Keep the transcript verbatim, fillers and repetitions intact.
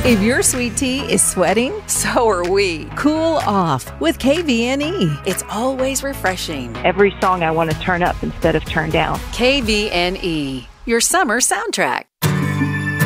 If your sweet tea is sweating, so are we. Cool off with K V N E. It's always refreshing. Every song I want to turn up instead of turn down. K V N E, your summer soundtrack.